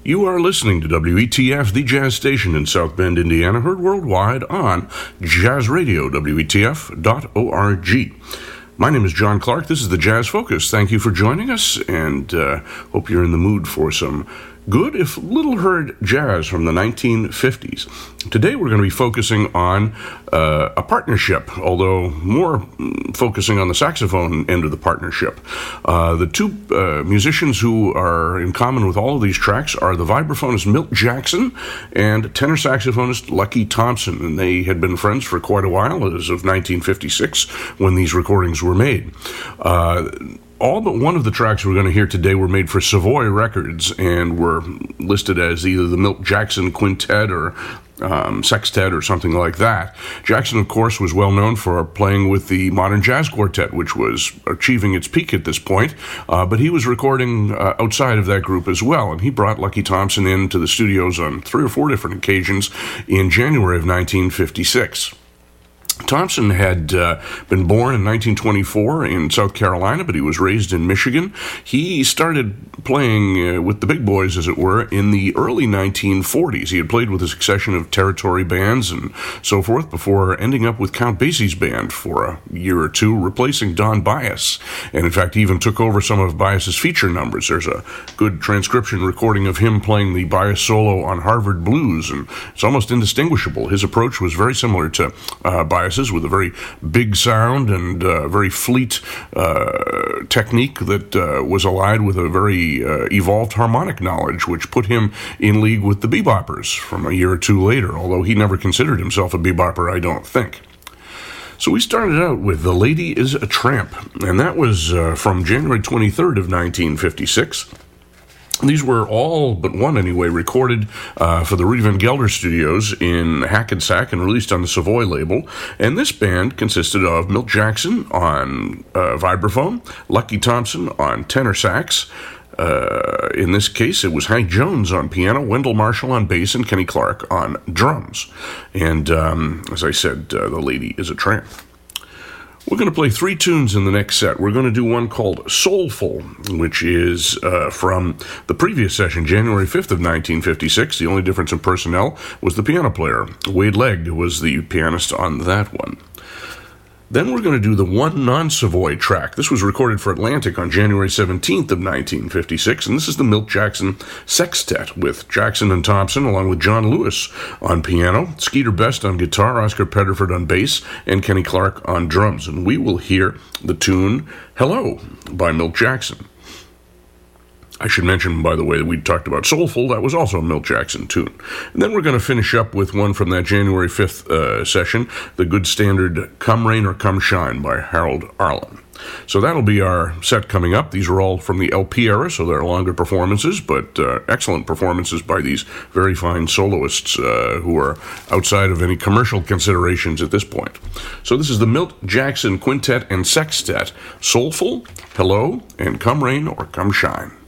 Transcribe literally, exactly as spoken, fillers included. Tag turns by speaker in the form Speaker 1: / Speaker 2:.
Speaker 1: You are listening to W E T F, the jazz station in South Bend, Indiana, heard worldwide on Jazz Radio, W E T F dot org. My name is John Clark. This is the Jazz Focus. Thank you for joining us, and uh, hope you're in the mood for some good, if little-heard jazz from the nineteen fifties. Today we're going to be focusing on uh, a partnership, although more focusing on the saxophone end of the partnership. Uh, the two uh, musicians who are in common with all of these tracks are the vibraphonist Milt Jackson and tenor saxophonist Lucky Thompson, and they had been friends for quite a while, as of nineteen fifty-six, when these recordings were made. Uh, All but one of the tracks we're going to hear today were made for Savoy Records and were listed as either the Milt Jackson Quintet or um, Sextet or something like that. Jackson, of course, was well known for playing with the Modern Jazz Quartet, which was achieving its peak at this point, uh, but he was recording uh, outside of that group as well, and he brought Lucky Thompson into the studios on three or four different occasions in January of nineteen fifty-six. Thompson had uh, been born in nineteen twenty-four in South Carolina, but he was raised in Michigan. He started playing uh, with the big boys, as it were, in the early nineteen forties. He had played with a succession of territory bands and so forth before ending up with Count Basie's band for a year or two, replacing Don Byas. And in fact, he even took over some of Byas's feature numbers. There's a good transcription recording of him playing the Byas solo on Harvard Blues, and it's almost indistinguishable. His approach was very similar to uh, Byas, with a very big sound and uh, very fleet uh, technique that uh, was allied with a very uh, evolved harmonic knowledge, which put him in league with the beboppers from a year or two later, although he never considered himself a bebopper, I don't think. So we started out with The Lady is a Tramp, and that was uh, from January twenty-third of nineteen fifty-six. These were all but one, anyway, recorded uh, for the Rudy Van Gelder Studios in Hackensack and released on the Savoy label. And this band consisted of Milt Jackson on uh, vibraphone, Lucky Thompson on tenor sax. Uh, in this case, it was Hank Jones on piano, Wendell Marshall on bass, and Kenny Clark on drums. And um, as I said, uh, The Lady is a Tramp. We're going to play three tunes in the next set. We're going to do one called Soulful, which is uh, from the previous session, January fifth of nineteen fifty-six. The only difference in personnel was the piano player. Wade Legg was the pianist on that one. Then we're going to do the one non-Savoy track. This was recorded for Atlantic on January seventeenth of nineteen fifty-six, and this is the Milt Jackson Sextet with Jackson and Thompson, along with John Lewis on piano, Skeeter Best on guitar, Oscar Pettiford on bass, and Kenny Clark on drums. And we will hear the tune Hello by Milt Jackson. I should mention, by the way, that we talked about Soulful. That was also a Milt Jackson tune. And then we're going to finish up with one from that January fifth uh, session, the good standard Come Rain or Come Shine by Harold Arlen. So that'll be our set coming up. These are all from the L P era, so they're longer performances, but uh, excellent performances by these very fine soloists uh, who are outside of any commercial considerations at this point. So this is the Milt Jackson Quintet and Sextet, Soulful, Hello, and Come Rain or Come Shine.